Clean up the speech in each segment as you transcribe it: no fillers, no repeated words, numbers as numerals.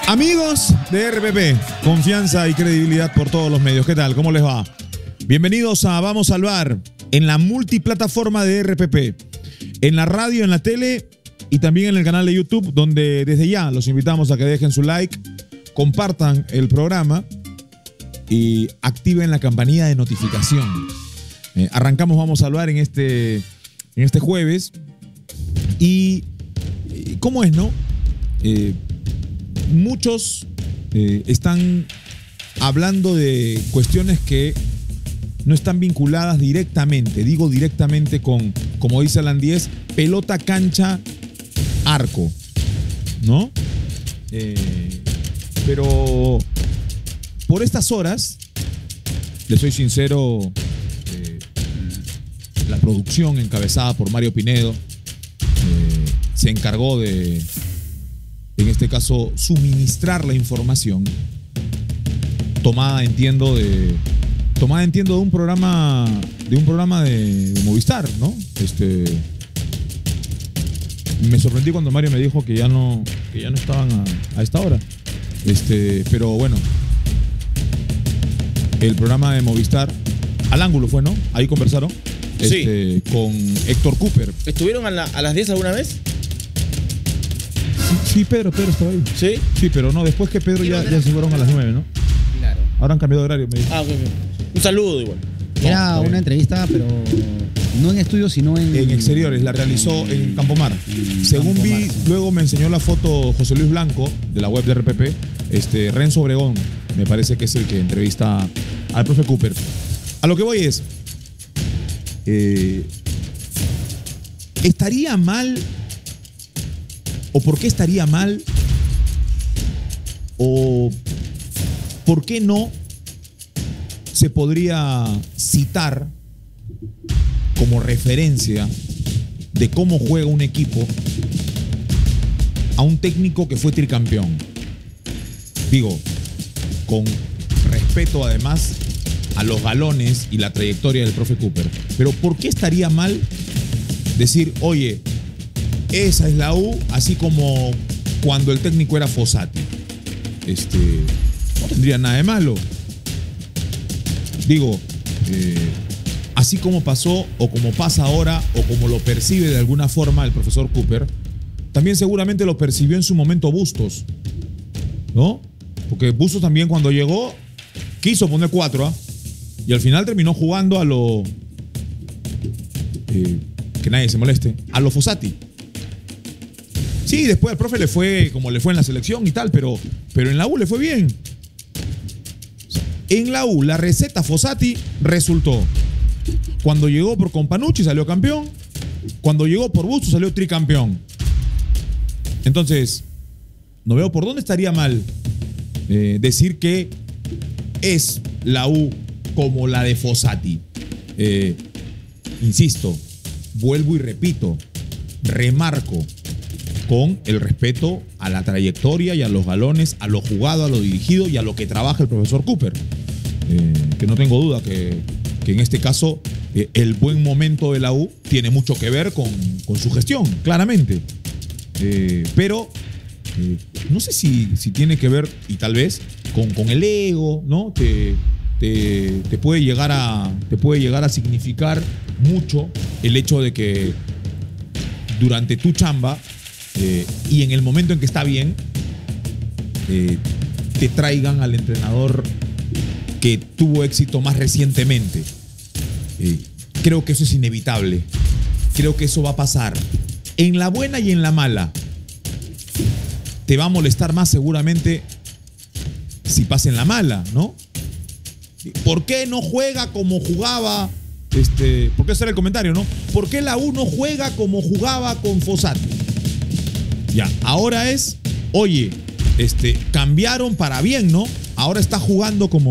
Amigos de RPP, confianza y credibilidad por todos los medios. ¿Qué tal? ¿Cómo les va? Bienvenidos a Vamos al Bar, en la multiplataforma de RPP, en la radio, en la tele y también en el canal de YouTube, donde desde ya los invitamos a que dejen su like, compartan el programa y activen la campanilla de notificación. Arrancamos Vamos al Bar en este jueves y ¿cómo es, no? Muchos están hablando de cuestiones que no están vinculadas directamente, digo directamente con, como dice Alan Díez, pelota, cancha, arco, ¿no? Pero por estas horas, les soy sincero, la producción encabezada por Mario Pinedo se encargó de, en este caso, suministrar la información tomada, entiendo, de un programa de Movistar, ¿no? Me sorprendí cuando Mario me dijo que ya no estaban a esta hora. Pero bueno, el programa de Movistar, Al Ángulo fue, ¿no? Ahí conversaron. Sí. Con Héctor Cooper. ¿Estuvieron a las 10 alguna vez? Sí, Pedro estaba ahí. ¿Sí? Sí, pero no, después que Pedro ya se fueron a las 9, ¿no? Claro. Ahora han cambiado de horario, me dijo. Ah, ok. Un saludo igual. Era una entrevista, pero no en estudio, sino en exteriores. La realizó en Campomar. Según vi, luego me enseñó la foto José Luis Blanco, de la web de RPP, Renzo Obregón, me parece que es el que entrevista al profe Cooper. A lo que voy es, ¿estaría mal? ¿O por qué estaría mal? ¿O por qué no se podría citar como referencia de cómo juega un equipo a un técnico que fue tricampeón? Digo, con respeto además a los galones y la trayectoria del profe Cooper. Pero ¿por qué estaría mal decir, oye, esa es la U, así como cuando el técnico era Fossati? No tendría nada de malo. Digo, así como pasó o como pasa ahora o como lo percibe de alguna forma el profesor Cooper, también seguramente lo percibió en su momento Bustos, ¿no? Porque Bustos también cuando llegó quiso poner 4, y al final terminó jugando a lo que nadie se moleste, a lo Fossati. Sí, después al profe le fue como le fue en la selección y tal, pero en la U le fue bien. En la U, la receta Fossati resultó. Cuando llegó por Companucci salió campeón. Cuando llegó por Bustos salió tricampeón. Entonces, no veo por dónde estaría mal decir que es la U como la de Fossati. Insisto, vuelvo y repito, remarco, con el respeto a la trayectoria y a los galones, a lo jugado, a lo dirigido y a lo que trabaja el profesor Cooper. Que no tengo duda que en este caso el buen momento de la U tiene mucho que ver con su gestión, claramente. Pero no sé si tiene que ver, y tal vez, con el ego, ¿no? Te puede llegar a significar mucho el hecho de que durante tu chamba y en el momento en que está bien, te traigan al entrenador que tuvo éxito más recientemente. Creo que eso es inevitable. Creo que eso va a pasar. En la buena y en la mala. Te va a molestar más seguramente si pasa en la mala, ¿no? ¿Por qué no juega como jugaba? Porque ese era el comentario, ¿no? ¿Por qué la U no juega como jugaba con Fossati? Ya, ahora es, oye, cambiaron para bien, ¿no? Ahora está jugando como,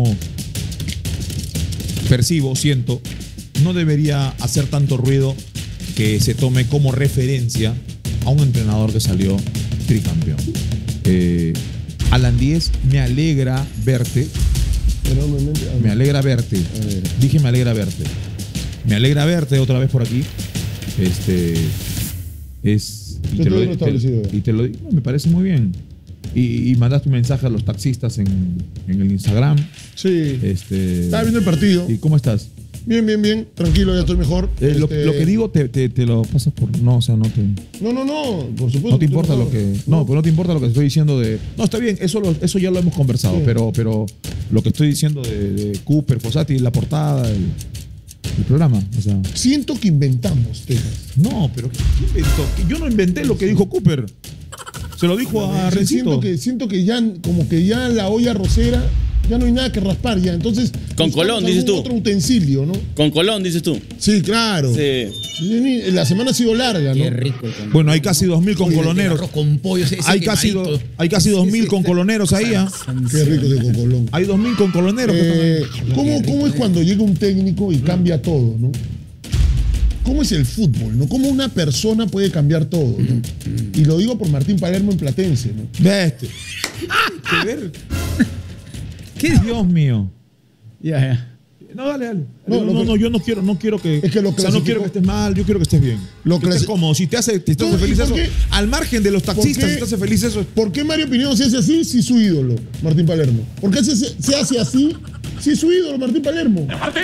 percibo, siento, no debería hacer tanto ruido que se tome como referencia a un entrenador que salió tricampeón. Alan Díez, me alegra verte. Me alegra verte. Dije me alegra verte. Me alegra verte otra vez por aquí. Y te lo digo, me parece muy bien. Y mandaste un mensaje a los taxistas en el Instagram. Sí. Estaba viendo el partido. ¿Y cómo estás? Bien. Tranquilo, ya estoy mejor. Lo que digo te lo pasas por... No, o sea, no te... No, por supuesto. No te importa lo que... No, pues no te importa lo que estoy diciendo de... No, está bien, eso ya lo hemos conversado, Sí. pero lo que estoy diciendo de Cooper, Fossati, la portada, el programa, o sea... Siento que inventamos temas. No, pero ¿qué inventó? Yo no inventé lo que dijo Cooper. Se lo dijo a Rencito. Siento que ya, como que ya la olla arrocera, ya no hay nada que raspar ya. Entonces, Con buscamos Colón, dices algún tú. otro utensilio, ¿no? Con Colón, dices tú. Sí, claro. Sí. La semana ha sido larga, ¿no? Qué rico el con Bueno, hay casi 2.000 con Oye, coloneros. el arroz con pollo, ese Hay casi quemadito. 2.000 con coloneros ahí, ¿ah? Qué rico ese con Colón. Hay 2.000 con coloneros que están ahí. ¿Cómo es cuando llega un técnico y cambia todo, no? ¿Cómo es el fútbol, no? ¿Cómo una persona puede cambiar todo, no? Y lo digo por Martín Palermo en Platense, ¿no? Vete. ¿Qué ver? ¿Qué Dios mío? Ya. No, dale. No, No, yo no quiero que. Es que lo o sea, no clasificó- quiero que estés mal, yo quiero que estés bien. Lo Que estés clasi- cómodo. Si te hace No, ¿y feliz por eso, qué? al margen de los taxistas, qué? si te hace feliz eso. ¿Por qué Mario Pineo se hace así si es su ídolo, Martín Palermo? ¿Por qué se hace así si es su ídolo, Martín Palermo? ¡Martín!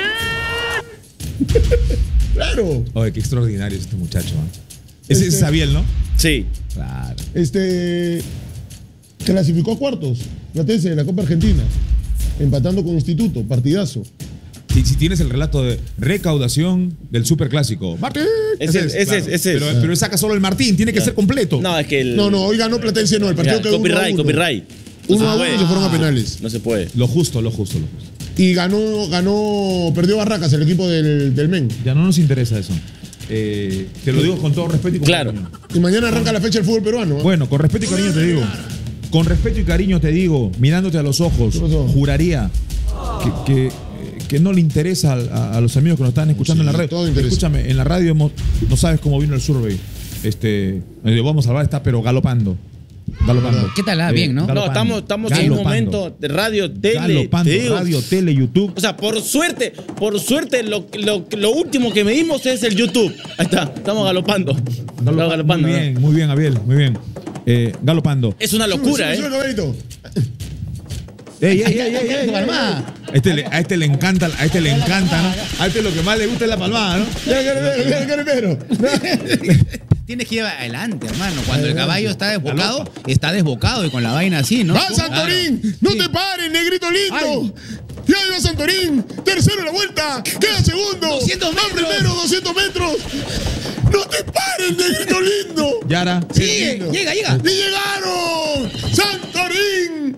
Claro. Oye, qué extraordinario es este muchacho. Ese es Sabiel, ¿no? Sí. Claro. Clasificó a cuartos, Platense, de la Copa Argentina, empatando con Instituto, partidazo. Si tienes el relato de recaudación del superclásico. Martín. Ese es. Pero él saca solo el Martín, tiene que ser completo. No, es que el. No, hoy ganó Platense, no, el partido Ya, quedó 1-1. copyright. 1-1 y se fueron a penales. No se puede. Lo justo. Y perdió Barracas, el equipo del Men. Ya no nos interesa eso. Te lo digo con todo respeto y con Claro. cariño. Y mañana arranca la fecha del fútbol peruano. ¿eh? Bueno, con respeto y cariño te digo. Con respeto y cariño te digo, mirándote a los ojos, ¿Qué pasó? juraría que no le interesa a los amigos que nos están escuchando Sí, en la radio. todo interesa. Escúchame, en la radio no sabes cómo vino el survey. Vamos a hablar, está pero galopando. ¿Qué tal? Bien, ¿no? No, estamos en un momento de radio, tele. Galopando, te digo. radio, tele, YouTube. O sea, por suerte, lo último que medimos es el YouTube. Ahí está, estamos galopando. Estamos galopando. ¿no? Muy bien, Abiel, muy bien. Galopando. Es una locura, Sube, cabrito. Ey. Palmada. A este le encanta, ¿no? A este lo que más le gusta es la palmada, ¿no? Mira el carpero. Tienes que ir adelante, hermano. Cuando el caballo está desbocado y con la vaina así, ¿no? ¡Va, Santorín! Claro. ¡No Sí. te pares, negrito lindo! Ay. ¡Ya iba Santorín! ¡Tercero la vuelta! ¡Queda segundo! 200 ¡Va metros. primero, 200 metros! ¡No te pares, negrito lindo! Yara. Sigue, llega. ¡Y llegaron! ¡Santorín!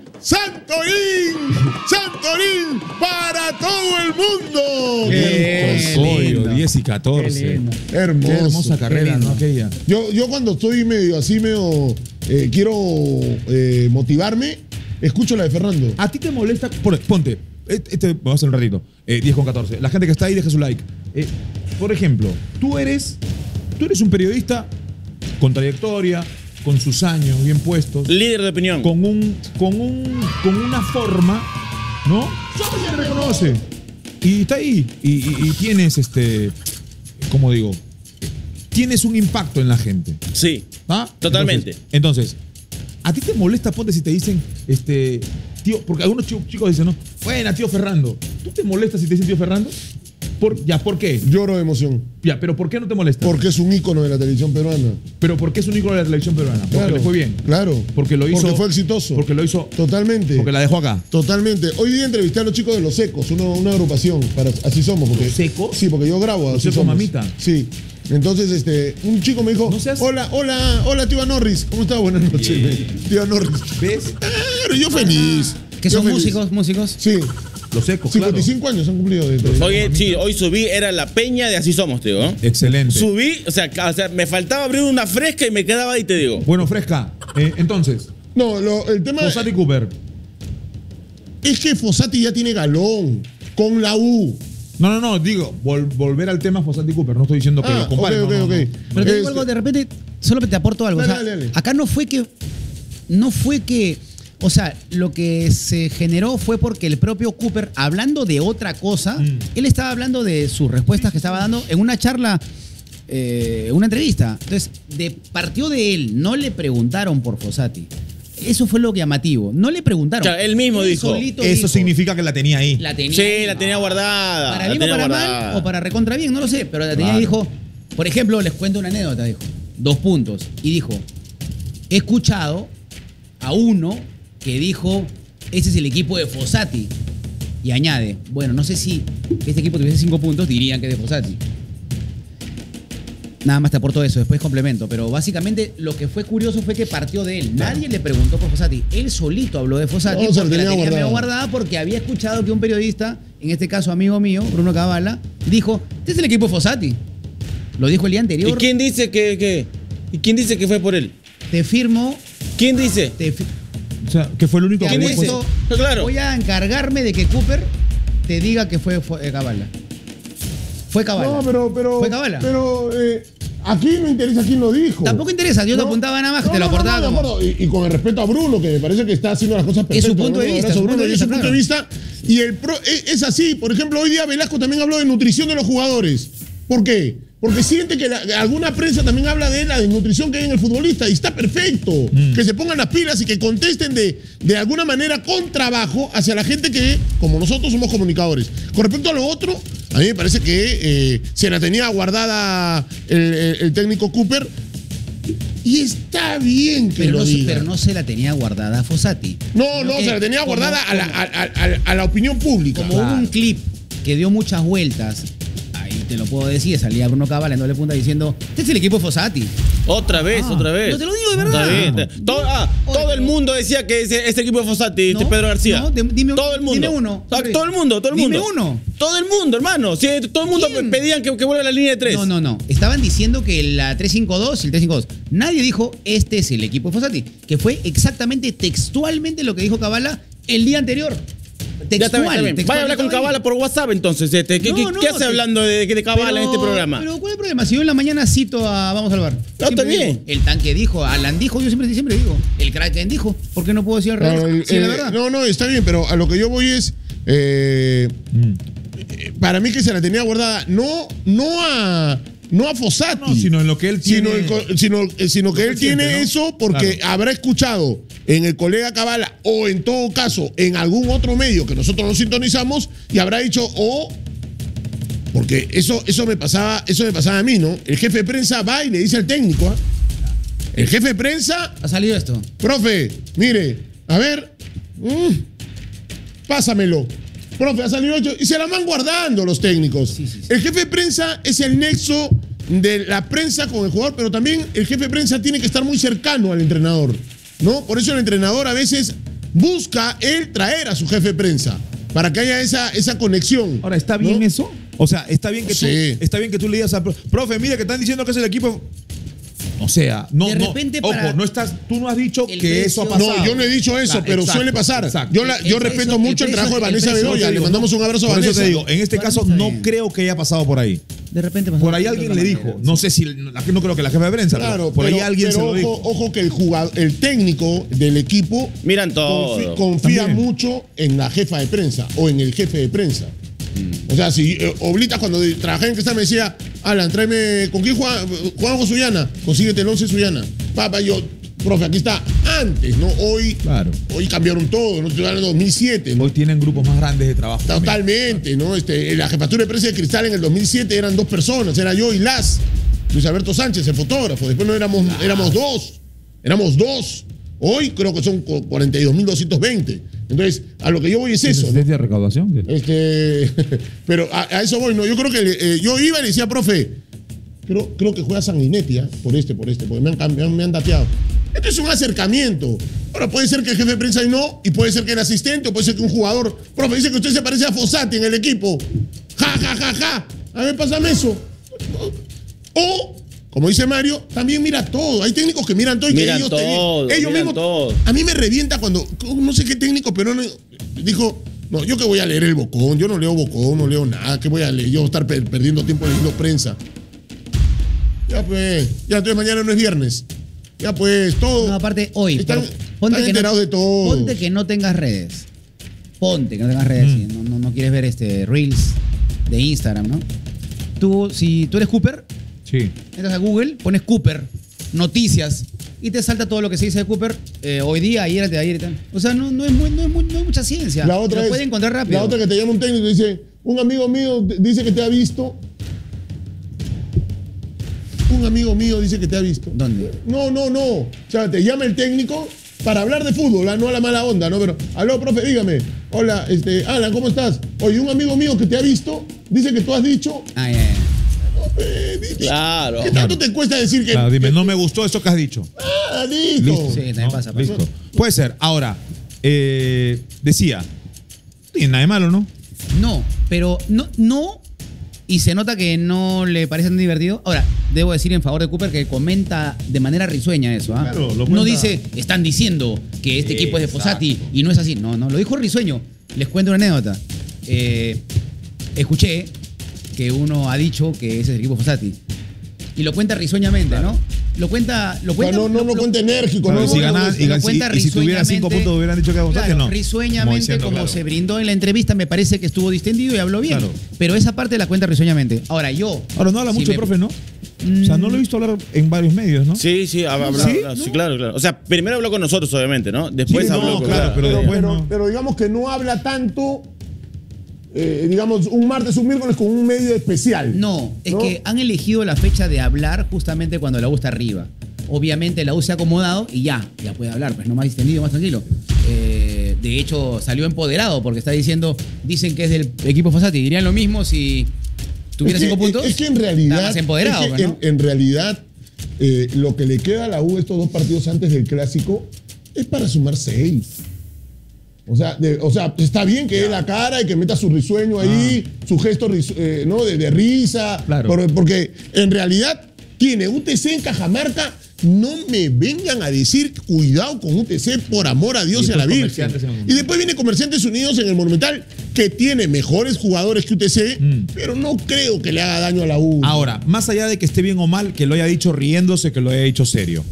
¡Para todo el mundo! Qué Pollo, lindo. 10 y 14. Qué lindo. Hermoso. Qué hermosa carrera, lindo. ¿no? Aquella. Yo cuando estoy medio quiero motivarme, escucho la de Fernando. ¿A ti te molesta? Ponte, vamos a hacer un ratito. 10 con 14. La gente que está ahí, deja su like. Por ejemplo, tú eres un periodista con trayectoria, con sus años bien puestos, Líder de opinión. con una forma, ¿no? Solo se reconoce. Y está ahí. Y tienes, ¿cómo digo? Tienes un impacto en la gente. Sí. ¿Ah? Totalmente. Entonces, ¿a ti te molesta, ponte, si te dicen, tío, porque algunos chicos dicen, ¿no? Buena, tío Fernando. ¿Tú te molestas si te dicen tío Fernando? ¿Por qué? Lloro de emoción. Ya, pero ¿por qué no te molesta? Porque es un ícono de la televisión peruana. Pero ¿por qué es un ícono de la televisión peruana? Porque Claro, le fue bien. Claro. Porque lo hizo. Porque fue exitoso. Porque lo hizo. Totalmente. Porque la dejó acá. Totalmente. Hoy día entrevisté a los chicos de Los Secos, una agrupación para Así Somos. Porque, ¿Los Secos? Sí, porque yo grabo a Los Así Secos, Somos. mamita. Sí. Entonces, un chico me dijo, No seas- hola, tío Norris. ¿Cómo estás? Buenas noches. Bien. Tío Norris. ¿Ves? Claro, yo feliz. Que Yo son feliz. músicos. Sí. Los secos, 55 años han cumplido de televisión. Oye, sí, hoy subí, era la peña de Así Somos, te digo. ¿no? Excelente. Subí, o sea, me faltaba abrir una fresca y me quedaba ahí, te digo. Bueno, Fresca. Entonces, No, el tema Fossati Cooper. es que Fossati ya tiene galón con la U. No, digo, volver al tema Fossati Cooper. No estoy diciendo que lo comparen. ok. no. Pero te digo algo, de repente, solo te aporto algo. Dale, O sea, dale. acá no fue que. O sea, lo que se generó fue porque el propio Cooper, hablando de otra cosa, él estaba hablando de sus respuestas que estaba dando en una charla, una entrevista. Entonces, partió de él, no le preguntaron por Fossati. Eso fue lo llamativo. No le preguntaron. Claro, él mismo dijo. solito Eso dijo, significa que la tenía ahí. La tenía. Sí, la tenía guardada. Para la bien o tenía para guardada. mal o para recontra bien, no lo sé. Pero la tenía Claro. y dijo, por ejemplo, les cuento una anécdota, dijo. 2 puntos. Y dijo, he escuchado a uno que dijo, ese es el equipo de Fossati. Y añade, bueno, no sé si este equipo tuviese 5 puntos, dirían que es de Fossati. Nada más te aporto eso, después complemento. Pero básicamente lo que fue curioso fue que partió de él. Nadie le preguntó por Fossati. Él solito habló de Fossati No, se la porque la tenía tenía medio guardada. guardada porque había escuchado que un periodista, en este caso amigo mío, Bruno Cavala, dijo, este es el equipo de Fossati. Lo dijo el día ¿Y anterior. quién dice ¿Y quién dice que fue por él? Te firmo, ¿Quién dice? O sea, que fue el único te ¿Quién que dice? apuesto, Claro. voy a encargarme de que Cooper te diga que fue Cavala. Fue Cavala. No, pero. Fue Cavala. Pero aquí no interesa quién lo dijo. Tampoco interesa, yo te No. apuntaba nada más, No, te lo no, no, aportaba de como- acuerdo. Y con el respeto a Bruno, que me parece que está haciendo las cosas perfectas. su punto de ¿no? vista, Abrazo, su punto Bruno, de y su vista, punto de vista. Y es así. Por ejemplo, hoy día Velasco también habló de nutrición de los jugadores. ¿Por qué? Porque siente que alguna prensa también habla de la desnutrición que hay en el futbolista y está perfecto. Que se pongan las pilas y que contesten de alguna manera con trabajo hacia la gente que, como nosotros, somos comunicadores. Con respecto a lo otro, a mí me parece que se la tenía guardada el técnico Cooper y está bien que lo diga. pero no se la tenía guardada a Fossati. No, Sino se que la tenía como- guardada a la opinión pública. Como hubo un clip que dio muchas vueltas, ahí te lo puedo decir, salía Bruno Cavala en doble punta diciendo, este es el equipo de Fossati. Otra vez. No te lo digo de verdad. Está bien. Todo el mundo decía que este equipo de Fossati, No, Pedro García. no, dime- todo el mundo. dime uno. Todo el mundo. Dime uno. Todo el mundo, hermano. Sí, todo el mundo ¿Quién? pedían que vuelva a la línea de 3. No. Estaban diciendo que la 3-5-2, el 3-5-2. Nadie dijo, este es el equipo de Fossati. Que fue exactamente textualmente lo que dijo Cavala el día anterior. Ya está bien, está bien. Textual, Vaya a hablar con estaba ahí. Cavala por WhatsApp entonces. ¿Qué hace hablando de Cavala en este programa? Pero ¿cuál es el problema? Si yo en la mañana cito a Vamos al Bar. No, está Siempre bien. digo, el Tanque dijo, Alan dijo, yo siempre digo. El Kraken dijo. ¿Por qué no puedo decir al revés? Claro, Sí, la verdad. No, está bien, pero a lo que yo voy es. Para mí que se la tenía guardada, no a Fossati. No, sino en lo que él tiene. Sino que él siente, tiene ¿no? eso porque Claro. habrá escuchado en el colega Cavala o en todo caso en algún otro medio que nosotros no sintonizamos y habrá dicho porque eso me pasaba a mí, ¿no? El jefe de prensa va y le dice al técnico, ¿ah? El jefe de prensa, Ha salido esto. profe, mire, a ver, pásamelo. Profe, ha salido hecho. Y se la van guardando los técnicos. Sí. El jefe de prensa es el nexo de la prensa con el jugador, pero también el jefe de prensa tiene que estar muy cercano al entrenador, ¿no? Por eso el entrenador a veces busca él traer a su jefe de prensa para que haya esa conexión. Ahora, ¿está bien ¿no? eso? O sea, está bien que Sí. tú le digas al profe, mire que están diciendo que es el equipo. O sea, no, De repente para- ojo, tú no has dicho el que eso ha precio- pasado. No, yo no he dicho eso, Claro, pero exacto, suele pasar. exacto. Yo respeto mucho el trabajo de Vanessa Bedoya. Le mandamos un abrazo a Por Vanessa. eso te digo, en este Para caso mí está no bien. creo que haya pasado por ahí. De repente pasó. Por ahí alguien le dijo, no sé si, no creo que la jefa de prensa, pero Claro, por ahí pero alguien se lo ojo, dijo. ojo que el técnico del equipo Miran todo. confía También. mucho en la jefa de prensa o en el jefe de prensa. O sea, si Oblitas cuando trabajé en Cristal me decía, Alan, tráeme, ¿con quién jugamos con Suyana? Consíguete el 11 Suyana. Papá, yo, profe, aquí está. Antes, ¿no? Hoy cambiaron todo, ¿no? Estoy hablando de 2007, ¿no? Hoy tienen grupos más grandes de trabajo. también. Totalmente, ¿no? La jefatura de prensa de Cristal en el 2007 eran 2 personas, era yo y Luis Alberto Sánchez, el fotógrafo. Después no éramos 2. Éramos 2. Hoy creo que son 42.220. Entonces, a lo que yo voy es eso, ¿no? ¿De recaudación? Pero a eso voy, ¿no? Yo creo que yo iba y le decía, profe, creo que juega Sanguinetti, ¿ah? Por porque me han dateado. Esto es un acercamiento. Ahora puede ser que el jefe de prensa no, y puede ser que el asistente, o puede ser que un jugador, profe, dice que usted se parece a Fossati en el equipo. Ja. A ver, pásame eso. O, como dice Mario, también mira todo. Hay técnicos que miran todo y Miran que ellos todo, ellos miran mismos. todo. A mí me revienta cuando, no sé qué técnico peruano dijo, no, yo que voy a leer el Bocón, yo no leo Bocón, no leo nada, ¿qué voy a leer? Yo voy a estar perdiendo tiempo leyendo prensa. Ya pues, ya entonces mañana no es viernes. Ya pues, todo. No, aparte, hoy. Están, pero ponte están que enterados de todo. Ponte que no tengas redes. Ponte que no tengas redes. Y no quieres ver Reels de Instagram, ¿no? Si tú eres Cooper, Sí. entras a Google, pones Cooper, noticias, y te salta todo lo que se dice de Cooper hoy día, ayer, antes de ayer y tal. O sea, no hay mucha ciencia. La otra lo es, puede encontrar rápido. La otra que te llama un técnico y dice, un amigo mío dice que te ha visto. Un amigo mío dice que te ha visto. ¿Dónde? No. O sea, te llama el técnico para hablar de fútbol, no a la mala onda, ¿no? Pero, aló, profe, dígame. Hola, Alan, ¿cómo estás? Oye, un amigo mío que te ha visto dice que tú has dicho. Ah, ya. Claro. ¿Qué tanto te cuesta decir que. Claro, dime, no me gustó eso que has dicho. Ah, listo. Sí, también pasa. Listo. Puede ser. Ahora, decía, no tiene nada de malo, ¿no? No, pero no, y se nota que no le parece tan divertido. Ahora, debo decir en favor de Cooper que comenta de manera risueña eso. ¿Ah? Claro, lo no cuenta. dice, están diciendo que este equipo es de Fossati y no es así. No, lo dijo risueño. Les cuento una anécdota. Escuché que uno ha dicho que ese es el equipo Fossati. Y lo cuenta risueñamente, ¿no? Lo cuenta. No lo cuenta enérgico, Claro, no. si ganan, lo cuenta y si tuvieran 5 risueñamente. puntos hubieran dicho que Fossati, Claro, no. risueñamente, como claro. se brindó en la entrevista, me parece que estuvo distendido y habló bien. Claro. Pero esa parte la cuenta risueñamente. Ahora, Ahora no habla si mucho el profe, ¿no? O sea, no lo he visto hablar en varios medios, ¿no? Sí, ¿Sí? claro. O sea, primero habló con nosotros, obviamente, ¿no? Después Sí, no, habló con claro, pero después no. Pero digamos que no habla tanto, digamos, un martes, un miércoles con un medio especial. No, es ¿no? que han elegido la fecha de hablar justamente cuando la U está arriba. Obviamente la U se ha acomodado y ya puede hablar, pues no más distendido, más tranquilo. De hecho, salió empoderado porque está dicen que es del equipo Fossati. ¿Dirían lo mismo si tuviera 5 puntos? Es que en realidad. Está más empoderado, es que pues, ¿no? en realidad, lo que le queda a la U estos 2 partidos antes del clásico es para sumar 6. O sea, está bien que dé la cara y que meta su risueño ahí, su gesto ¿no? de risa. Claro. Porque en realidad tiene UTC en Cajamarca. No me vengan a decir cuidado con UTC, por amor a Dios y a la Virgen. Comerciantes en el Y después viene Comerciantes Unidos en el Monumental, que tiene mejores jugadores que UTC, pero no creo que le haga daño a la U. Ahora, más allá de que esté bien o mal, que lo haya dicho riéndose, que lo haya dicho serio,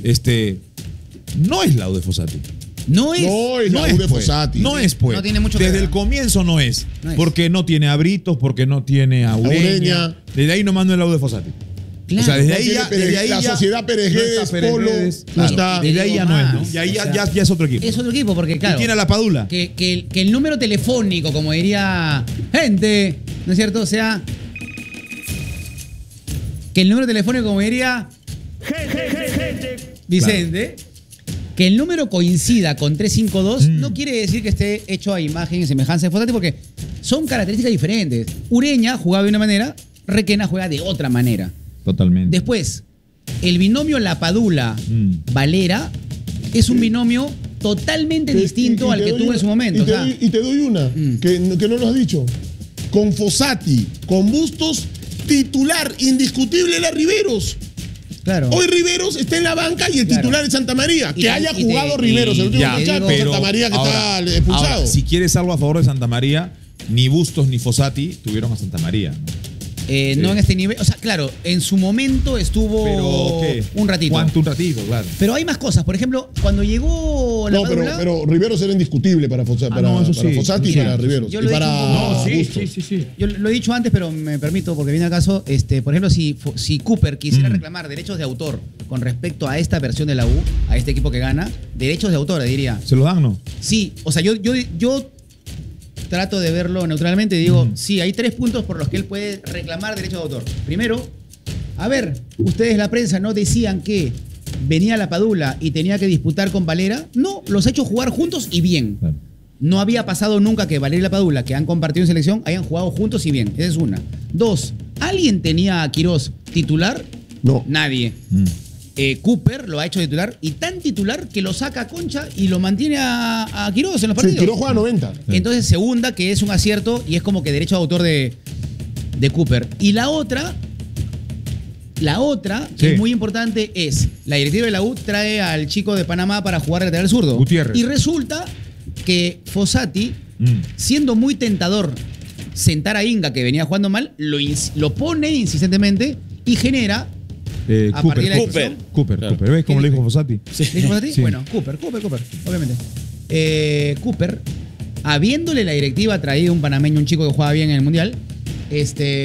no es la U de Fossati. No es. No es la U de pues. Fossati. No es, pues. No tiene mucho que Desde ver. el comienzo no es. No es. Porque no tiene a Britos, porque no tiene a Ureña. Ureña. Desde ahí nomás no es la U de Fossati. Claro. O sea, desde No ahí tiene ya. Pérez- Desde ahí la ya sociedad Pérez no Guedes, está Pérez Polo, Guedes, no claro. está. Desde ahí ya no es, ¿no? Más. Y ahí O sea, ya es otro equipo. Es otro equipo porque, claro. Y tiene a la Padula. Que el número telefónico, como diría gente, ¿no es cierto? O sea, que el número telefónico, como diría Vicente, que el número coincida con 352 no quiere decir que esté hecho a imagen y semejanza de Fossati porque son características diferentes. Ureña jugaba de una manera, Requena juega de otra manera. Totalmente. Después, el binomio Lapadula-Valera es un binomio totalmente distinto al que tuvo en su momento. Y te doy una, que no lo has dicho. Con Fossati, con Bustos, titular indiscutible la Riveros. claro. Hoy Riveros está en la banca y el Claro. titular es Santa María. Y Que te- haya y te- jugado y- Riveros el último ya, muchacho, pero Santa María que ahora, está expulsado. ahora, si quieres algo a favor de Santa María, ni Bustos ni Fossati tuvieron a Santa María, ¿no? No en este nivel. O sea, claro, en su momento estuvo Pero, ¿qué? un ratito. ¿Cuánto un ratito? Claro. Pero hay más cosas. Por ejemplo, cuando llegó la No, Padula, pero Riveros era indiscutible para Fossati, no, eso para sí. Fossati y Mira, para Riveros. yo Y lo he para dicho un Bustos. sí. yo lo he dicho antes, pero me permito porque viene al caso. Por ejemplo, si Cooper quisiera reclamar derechos de autor con respecto a esta versión de la U, a este equipo que gana, derechos de autor, diría. ¿Se lo dan, no? Sí, o sea, yo trato de verlo neutralmente y digo, sí, hay 3 puntos por los que él puede reclamar derecho de autor. Primero, a ver, ustedes la prensa no decían que venía la Padula y tenía que disputar con Valera. No, los ha hecho jugar juntos y bien. Claro. No había pasado nunca que Valera y la Padula, que han compartido en selección, hayan jugado juntos y bien. Esa es una. 2, ¿alguien tenía a Quirós titular? No. Nadie. Cooper lo ha hecho titular y tan titular que lo saca a Concha y lo mantiene a Quirós en los Sí, partidos. Quirós juega 90. Entonces, segunda, que es un acierto y es como que derecho de autor de Cooper. Y la otra, que Sí. es muy importante, es la directiva de la U trae al chico de Panamá para jugar lateral zurdo. Gutiérrez. Y resulta que Fossati, siendo muy tentador sentar a Inga, que venía jugando mal, lo pone insistentemente y genera. A partir de la Cooper. Cooper. Claro. ¿Ves cómo ¿Qué le dijo dijo? Fossati? ¿Le dijo Fossati? Sí. Bueno, Cooper, obviamente. Cooper, habiéndole la directiva traído un panameño, un chico que jugaba bien en el Mundial,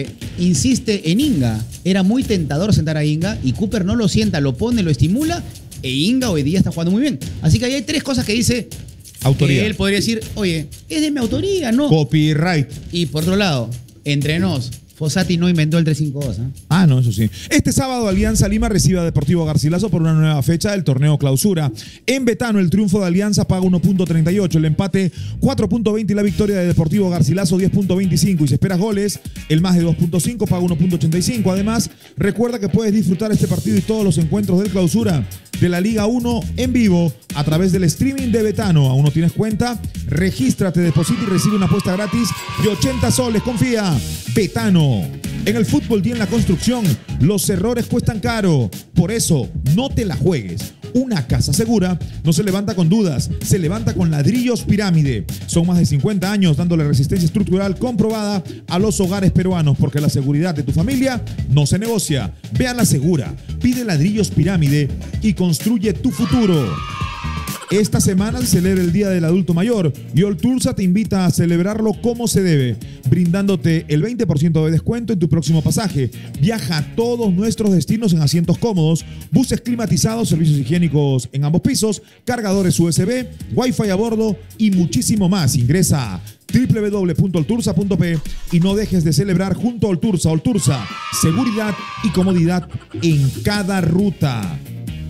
insiste en Inga. Era muy tentador sentar a Inga y Cooper no lo sienta, lo pone, lo estimula e Inga hoy día está jugando muy bien. Así que ahí hay 3 cosas que dice Autoría. que él podría decir, oye, es de mi autoría, ¿no? Copyright. Y por otro lado, entre nos, Fossati no inventó el 352, ¿eh? Ah, no, eso sí. Este sábado Alianza Lima recibe a Deportivo Garcilaso por una nueva fecha del torneo clausura. En Betano el triunfo de Alianza paga 1.38, el empate 4.20 y la victoria de Deportivo Garcilaso 10.25. Y si esperas goles, el más de 2.5 paga 1.85. Además, recuerda que puedes disfrutar este partido y todos los encuentros del clausura de la Liga 1 en vivo a través del streaming de Betano. ¿Aún no tienes cuenta? Regístrate, deposita y recibe una apuesta gratis de 80 soles. Confía. Betano. En el fútbol y en la construcción, los errores cuestan caro. Por eso, no te la juegues. Una casa segura no se levanta con dudas, se levanta con ladrillos Pirámide. Son más de 50 años dándole resistencia estructural comprobada a los hogares peruanos, porque la seguridad de tu familia no se negocia. Ve a la segura, pide ladrillos Pirámide y construye tu futuro. Esta semana se celebra el Día del Adulto Mayor y Oltursa te invita a celebrarlo como se debe, brindándote el 20% de descuento en tu próximo pasaje. Viaja a todos nuestros destinos en asientos cómodos, buses climatizados, servicios higiénicos en ambos pisos, cargadores USB, Wi-Fi a bordo y muchísimo más. Ingresa a www.oltursa.p y no dejes de celebrar junto a Oltursa. Oltursa, seguridad y comodidad en cada ruta.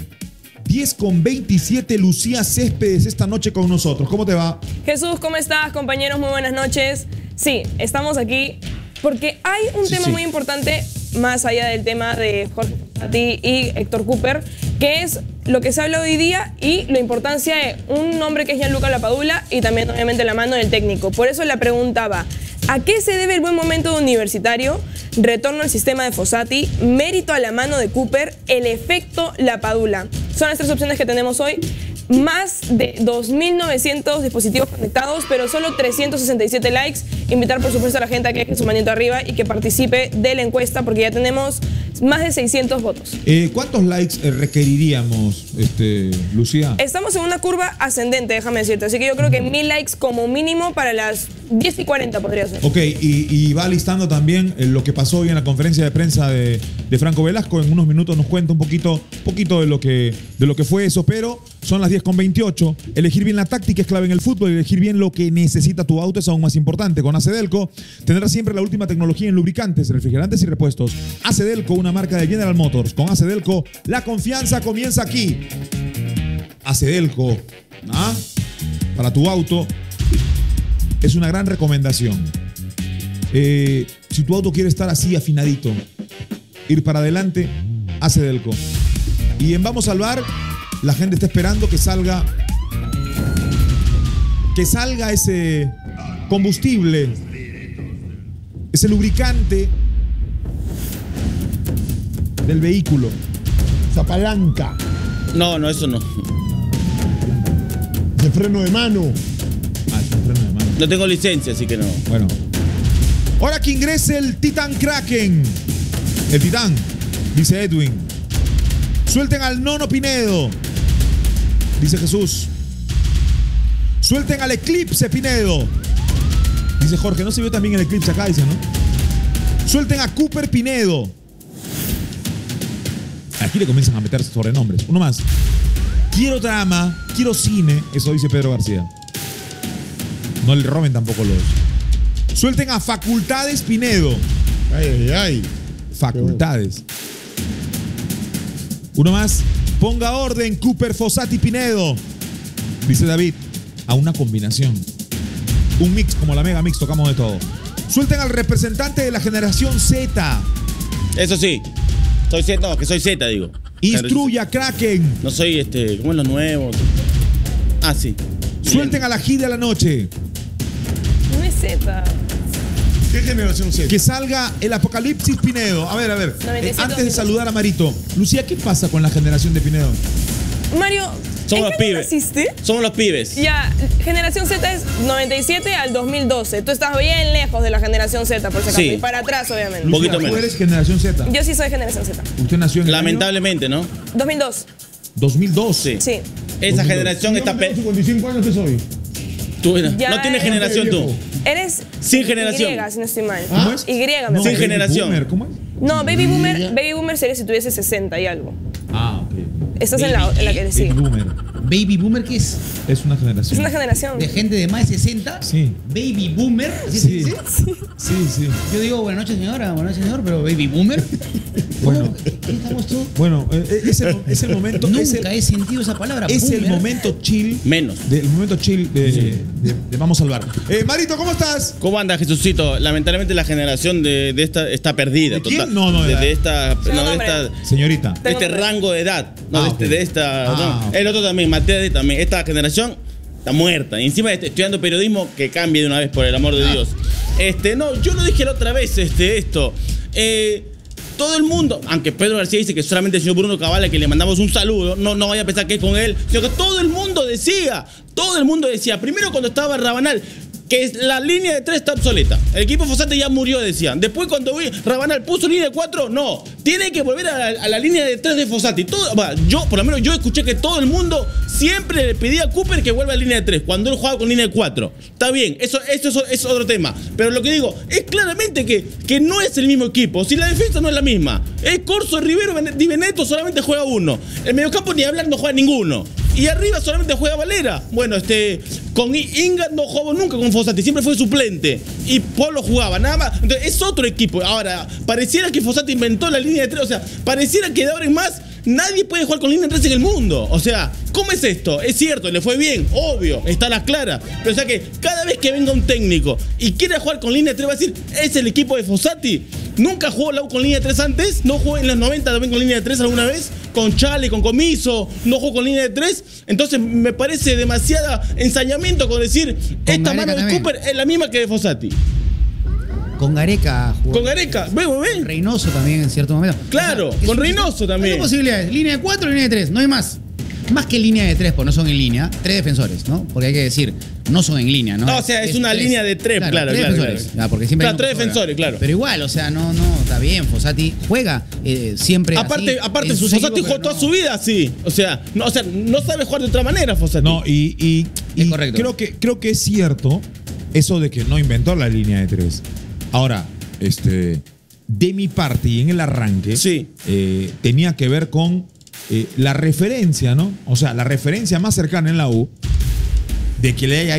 10:27, Lucía Céspedes esta noche con nosotros. ¿Cómo te va? Jesús, ¿cómo estás, compañeros? Muy buenas noches. Sí, estamos aquí porque hay un tema muy importante, más allá del tema de Jorge Fossati y Héctor Cooper, que es lo que se habla hoy día y la importancia de un nombre que es Gianluca Lapadula y también, obviamente, la mano del técnico. Por eso la preguntaba, ¿a qué se debe el buen momento de Universitario? Retorno al sistema de Fossati, mérito a la mano de Cooper, el efecto Lapadula. Son las 3 opciones que tenemos hoy. Más de 2.900 dispositivos conectados, pero solo 367 likes. Invitar, por supuesto, a la gente a que deje su manito arriba y que participe de la encuesta, porque ya tenemos más de 600 votos. ¿Cuántos likes requeriríamos, Lucía? Estamos en una curva ascendente, déjame decirte. Así que yo creo que 1.000 likes como mínimo para las 10:40 podría ser. Ok, y va listando también lo que pasó hoy en la conferencia de prensa de Franco Velasco. En unos minutos nos cuenta un poquito de lo que fue eso, pero son las 10:28. Elegir bien la táctica es clave en el fútbol y elegir bien lo que necesita tu auto es aún más importante. Con Acedelco tendrás siempre la última tecnología en lubricantes, refrigerantes y repuestos. Acedelco, una marca de General Motors. Con Acedelco, la confianza comienza aquí. Acedelco, para tu auto, es una gran recomendación. Si tu auto quiere estar así afinadito, ir para adelante, Acedelco. Y en Vamos al Bar, la gente está esperando que salga ese combustible, ese lubricante del vehículo. Esa palanca No, eso no. de freno de mano. Es un freno de mano. No tengo licencia, así que no. Bueno. Ahora que ingrese el Titán Kraken. El Titán, dice Edwin. Suelten al Nono Pinedo, dice Jesús. Suelten al Eclipse Pinedo, dice Jorge. No se vio también el Eclipse acá, dice, ¿no? Suelten a Cooper Pinedo. Aquí le comienzan a meter sobrenombres. Uno más. Quiero drama, quiero cine. Eso dice Pedro García. No le roben tampoco los. Suelten a Facultades Pinedo. Ay. Facultades. Uno más. Ponga orden, Cooper Fossati Pinedo, dice David. A una combinación. Un mix, como la Mega Mix, tocamos de todo. Suelten al representante de la generación Z. Eso sí. Soy Z, no, que soy Z, digo. Instruya, Kraken. No soy ¿cómo es los nuevos? Ah, sí. Suelten a la G de la noche. No es Z. ¿Qué generación Z? Que salga el Apocalipsis Pinedo. A ver. 97, Antes de saludar a Marito. Lucía, ¿qué pasa con la generación de Pinedo? Mario, Somos ¿en los qué año pibes. naciste? Somos los pibes. Ya, generación Z es 97 al 2012. Tú estás bien lejos de la generación Z, por si acaso. Sí. Y para atrás, obviamente. Un poquito Lucía, ¿tú menos. eres generación Z? Yo sí soy generación Z. Usted nació en el año Lamentablemente, ¿no? 2002. 2012. Sí. Esa 2002. generación Yo está... tengo 55 años que soy. Ya No tienes generación tú. Eres Sin generación. Y, si no estoy mal. ¿Cómo es? Y, me Sin parece. generación. Boomer, ¿cómo es? No, baby boomer sería si tuviese 60 y algo. Ah, ok. estás en la que Baby sigue. Boomer. Baby Boomer, ¿qué es? Es una generación. Es una generación. ¿De gente de más de 60? Sí. Baby Boomer. ¿Sí, Sí. sí, sí? Sí. Yo digo, buenas noches, señora, buenas noches, señor, pero Baby Boomer. Bueno. ¿Qué estamos todos? Bueno, es el momento. Nunca he sentido esa palabra. Es el boomer. momento chill. Menos. El momento chill de Vamos a salvar. Marito, ¿cómo estás? ¿Cómo anda, Jesucito? Lamentablemente la generación de esta está perdida. ¿De quién? total. No, de esta, Tengo no, de nombre. esta, Señorita. de este rango de edad. No, Ah, ok. de esta. Ah, ok. El otro también, Mateo también. Esta generación está muerta. Y encima estudiando periodismo, que cambie de una vez, por el amor de Dios. No, yo lo dije la otra vez, esto. Todo el mundo, aunque Pedro García dice que solamente el señor Bruno Cabala, que le mandamos un saludo, no vaya a pensar que es con él, sino que todo el mundo decía, primero cuando estaba Rabanal, que la línea de 3 está obsoleta. El equipo Fossati ya murió, decían. Después cuando Rabanal puso línea de 4, no. Tiene que volver a la línea de 3 de Fossati. Por lo menos yo escuché que todo el mundo siempre le pedía a Cooper que vuelva a la línea de 3, cuando él jugaba con línea de 4. Está bien, eso es otro tema. Pero lo que digo, es claramente que no es el mismo equipo. Si la defensa no es la misma. Es Corso, Rivero, Di Benedetto solamente juega uno. El mediocampo ni hablar no juega ninguno. Y arriba solamente juega Valera. Bueno, con Inga no jugó nunca con Fossati, siempre fue suplente. Y Polo jugaba, nada más. Entonces, es otro equipo. Ahora, pareciera que Fossati inventó la línea de 3. O sea, pareciera que de ahora en más nadie puede jugar con línea de 3 en el mundo. O sea, ¿cómo es esto? Es cierto, le fue bien, obvio, está a las claras. Pero o sea que cada vez que venga un técnico y quiera jugar con línea de 3 va a decir, ¿es el equipo de Fossati? ¿Nunca jugó la U con línea de 3 antes? ¿No jugó en los 90 también con línea de 3 alguna vez? ¿Con Chale, con Comiso? ¿No jugó con línea de 3? Entonces me parece demasiado ensañamiento con decir, esta Gareca mano de también. Cooper es la misma que de Fossati. Con Gareca jugó. Con Gareca, ven. Reynoso también en cierto momento. Claro, es con un- Reynoso también. Hay dos posibilidades, línea de 4 o línea de 3, no hay más. Más que línea de 3, pues no son en línea, 3 defensores, ¿no? Porque hay que decir, no son en línea, ¿no? No, o sea, es una línea de 3, claro, tres claro, defensores. claro. Ah, porque siempre Claro, hay uno 3 que sobra. defensores, claro. Pero igual, o sea, no, está bien, Fossati juega siempre Aparte, así, en sus Fossati equipos, jugó pero toda no- su vida así. O sea, no sabe jugar de otra manera, Fossati. No, y Es correcto. creo que es cierto eso de que no inventó la línea de 3. Ahora, de mi parte y en el arranque, Sí. tenía que ver con la referencia, ¿no? O sea, la referencia más cercana en la U de que le haya